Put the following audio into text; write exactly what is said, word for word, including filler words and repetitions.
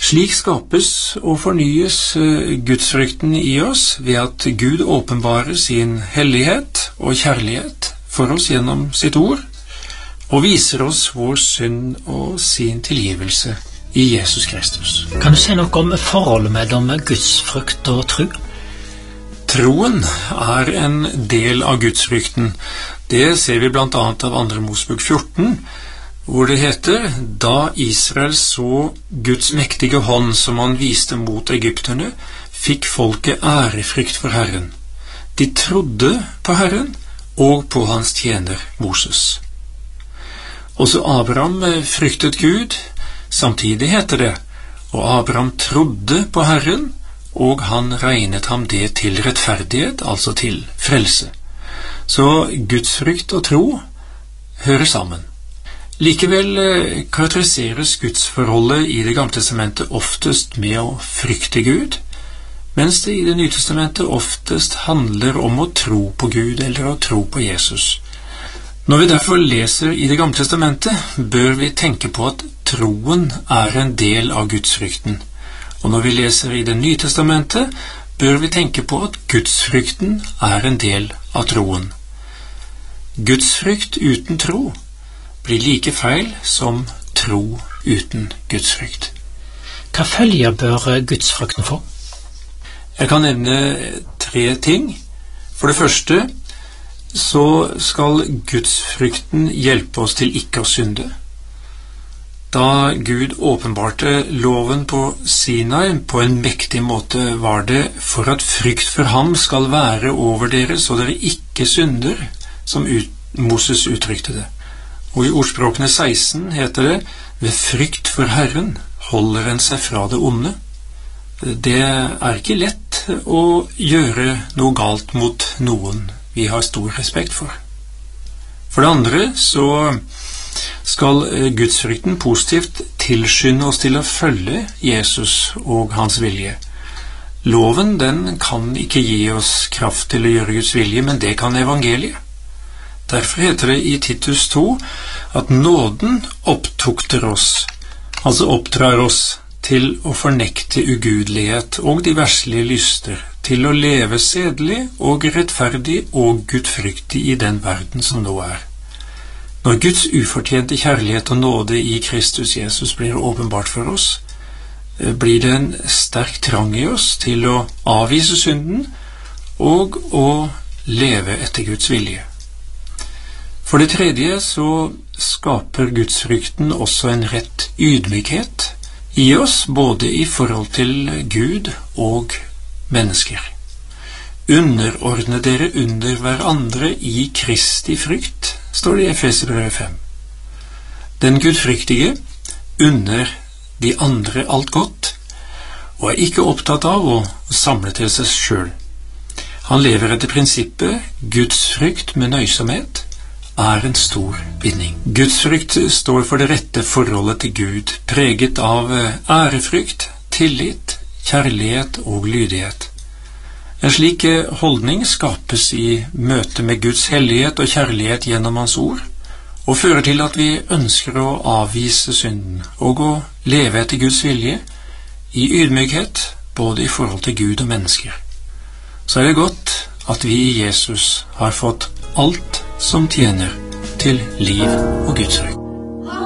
Slik skapes og fornyes gudsfrykten i oss ved at Gud åpenbarer sin hellighet og kjærlighet for oss gjennom sitt ord, og viser oss vår synd og sin tilgivelse i Jesus Kristus. Kan du si noe om forholdet mellom gudsfrykt og tro? Troen er en del av gudsfrykten. Det ser vi blant annet av andre Mosebok fjorten, hvor det heter: Da Israel så Guds mektige hånd som han viste mot egypterne, fikk folket ærefrykt for Herren. De trodde på Herren og på hans tjener Moses. Også Abraham fryktet Gud. Samtidig heter det: og Abraham trodde på Herren, og han regnet ham det til rettferdighet, altså til frelse. Så gudsfrykt og tro hører sammen. Likevel karakteriseres gudsforholdet i Det gamle testamentet oftest med å frykte Gud, mens det i Det nye testamentet oftest handler om å tro på Gud eller å tro på Jesus. Når vi derfor leser i Det gamle testamentet, bør vi tenke på at troen er en del av gudsfrykten. Og når vi leser i Det nye testamentet, bør vi tenke på at gudsfrykten er en del av troen. Gudsfrykt uten tro blir like feil som tro uten gudsfrykt. Hva følger bør gudsfrykten få? Jeg kan nevne tre ting. For det første så skal gudsfrykten hjelpe oss til ikke å synde. Da Gud åpenbarte loven på Sinai på en mektig måte, var det for at frykt for ham skal være over dere, så dere ikke synder, som ut, Moses uttrykte det. Og i ordspråkene seksten heter det: ved frykt for Herren holder en seg fra det onde. Det er ikke lett å gjøre noe galt mot noen vi har stor respekt for. For det andre så skal gudsfrykten positivt tilskynde oss til å følge Jesus og hans vilje. Loven, den kan ikke gi oss kraft til å gjøre Guds vilje, men det kan evangeliet. Derfor heter det i Titus to at nåden opptukter oss, altså oppdrar oss til å fornekte ugudelighet og de verslige lyster, til å leve sedelig og rettferdig og gudfryktig i den verden som nå er. Når Guds ufortjente kjærlighet og nåde i Kristus Jesus blir åpenbart for oss, blir det en sterk trang i oss til å avvise synden og å leve etter Guds vilje. For det tredje så skaper gudsfrykten også en rett ydmykhet i oss, både i forhold til Gud og mennesker. Underordne dere under hverandre i Kristi frykt, står det i Efeserbrevet fem. Den gudfryktige unner de andre alt godt, og er ikke opptatt av å samle til seg selv. Han lever etter prinsippet gudsfrykt med nøysomhet er en stor binding. Gudsfrykt står for det rette forholdet til Gud, preget av ærefrykt, tillit, kjærlighet og lydighet. En slik holdning skapes i møte med Guds hellighet og kjærlighet gjennom hans ord, og fører til at vi ønsker å avvise synden og å leve etter Guds vilje i ydmykhet, både i forhold til Gud og mennesker. Så er det godt at vi i Jesus har fått alt som tjener til liv og Guds frykt.